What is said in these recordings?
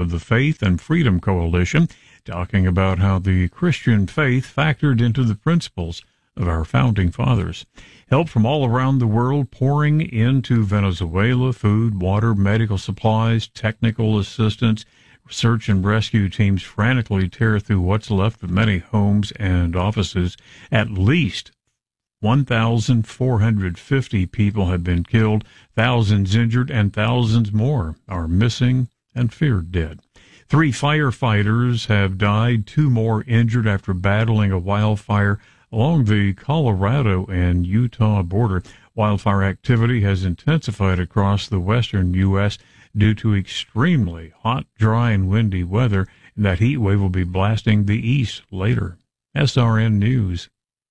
of the Faith and Freedom Coalition, talking about how the Christian faith factored into the principles of our founding fathers. Help from all around the world pouring into Venezuela: food, water, medical supplies, technical assistance. Search and rescue teams frantically tear through what's left of many homes and offices. At least 1,450 people have been killed, thousands injured, and thousands more are missing and feared dead. 3 firefighters have died, 2 more injured after battling a wildfire along the Colorado and Utah border. Wildfire activity has intensified across the western U.S. due to extremely hot, dry, and windy weather, and that heat wave will be blasting the east later. SRN News.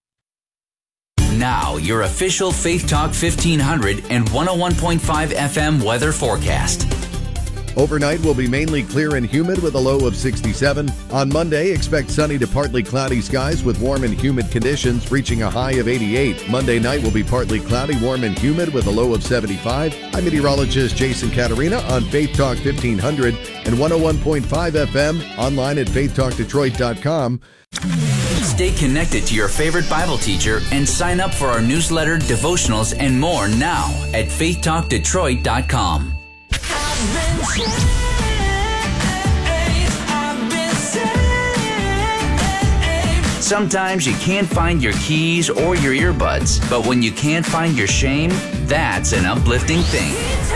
Now, your official Faith Talk 1500 and 101.5 FM weather forecast. Overnight will be mainly clear and humid with a low of 67. On Monday, expect sunny to partly cloudy skies with warm and humid conditions reaching a high of 88. Monday night will be partly cloudy, warm and humid with a low of 75. I'm meteorologist Jason Caterina on Faith Talk 1500 and 101.5 FM, online at faithtalkdetroit.com. Stay connected to your favorite Bible teacher and sign up for our newsletter, devotionals, and more now at faithtalkdetroit.com. Sometimes you can't find your keys or your earbuds, but when you can't find your shame, that's an uplifting thing.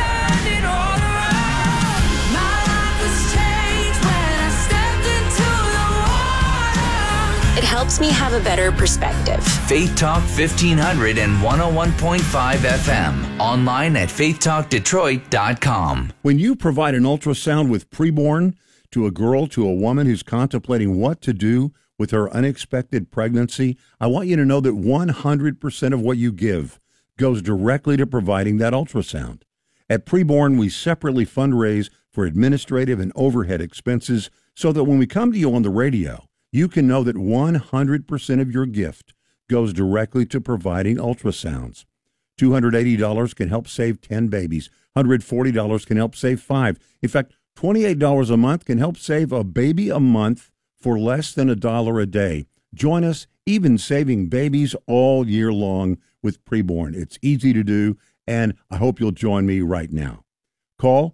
It helps me have a better perspective. Faith Talk 1500 and 101.5 FM. Online at faithtalkdetroit.com. When you provide an ultrasound with preborn to a girl, to a woman who's contemplating what to do with her unexpected pregnancy, I want you to know that 100% of what you give goes directly to providing that ultrasound. At Preborn, we separately fundraise for administrative and overhead expenses so that when we come to you on the radio, you can know that 100% of your gift goes directly to providing ultrasounds. $280 can help save 10 babies. $140 can help save 5. In fact, $28 a month can help save a baby a month for less than $1 a day. Join us, even saving babies all year long with Preborn. It's easy to do, and I hope you'll join me right now. Call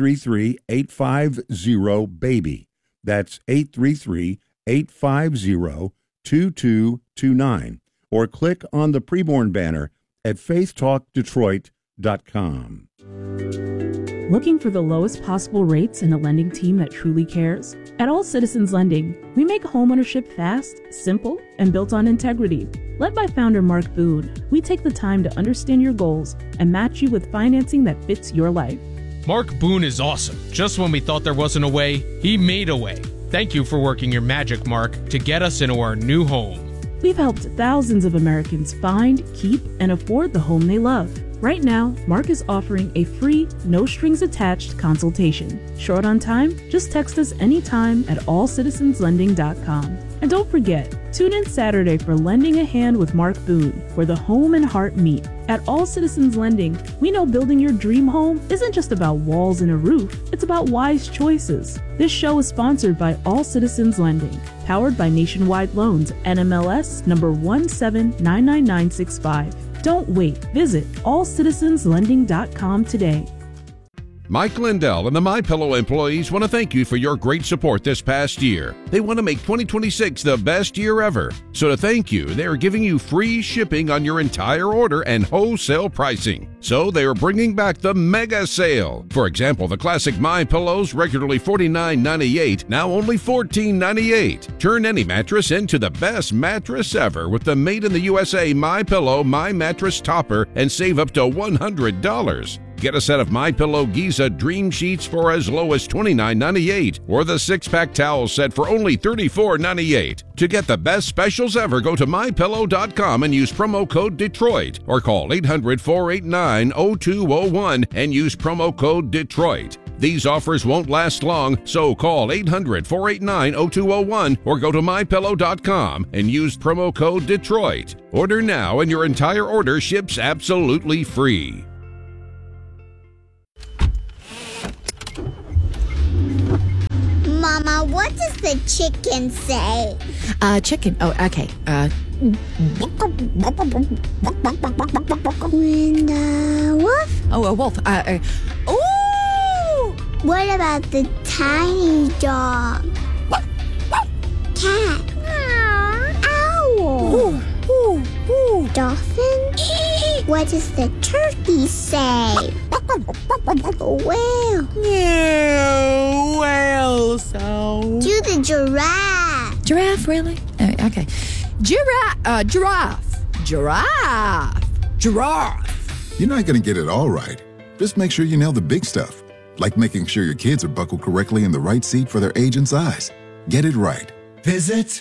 833-850-BABY. That's 833-850-2229. Or click on the Preborn banner at faithtalkdetroit.com. Looking for the lowest possible rates and a lending team that truly cares? At All Citizens Lending, we make homeownership fast, simple, and built on integrity. Led by founder Mark Boone, we take the time to understand your goals and match you with financing that fits your life. Mark Boone is awesome. Just when we thought there wasn't a way, he made a way. Thank you for working your magic, Mark, to get us into our new home. We've helped thousands of Americans find, keep, and afford the home they love. Right now, Mark is offering a free, no-strings-attached consultation. Short on time? Just text us anytime at allcitizenslending.com. And don't forget, tune in Saturday for Lending a Hand with Mark Boone, where the home and heart meet. At All Citizens Lending, we know building your dream home isn't just about walls and a roof, it's about wise choices. This show is sponsored by All Citizens Lending, powered by Nationwide Loans, NMLS number 1799965. Don't wait. Visit allcitizenslending.com today. Mike Lindell and the MyPillow employees want to thank you for your great support this past year. They want to make 2026 the best year ever. So to thank you, they are giving you free shipping on your entire order and wholesale pricing. So they are bringing back the mega sale. For example, the classic MyPillows, regularly $49.98, now only $14.98. Turn any mattress into the best mattress ever with the made in the USA MyPillow My Mattress Topper and save up to $100. Get a set of MyPillow Giza Dream Sheets for as low as $29.98 or the 6-pack towel set for only $34.98. To get the best specials ever, go to MyPillow.com and use promo code Detroit or call 800-489-0201 and use promo code Detroit. These offers won't last long, so call 800-489-0201 or go to MyPillow.com and use promo code Detroit. Order now and your entire order ships absolutely free. what does the chicken say? Chicken. Oh, okay. When the wolf? Oh, a wolf. Ooh! What about the tiny dog? Cat. Owl. Dolphin? What does the turkey say? Whale. Yeah, whale sound. Do the giraffe. Giraffe, really? Okay. Giraffe. You're not going to get it all right. Just make sure you nail the big stuff, like making sure your kids are buckled correctly in the right seat for their age and size. Get it right. Visit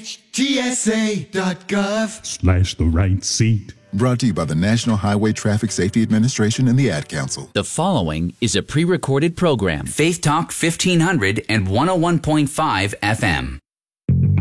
NHTSA.gov/the right seat. Brought to you by the National Highway Traffic Safety Administration and the Ad Council. The following is a pre-recorded program. Faith Talk 1500 and 101.5 FM.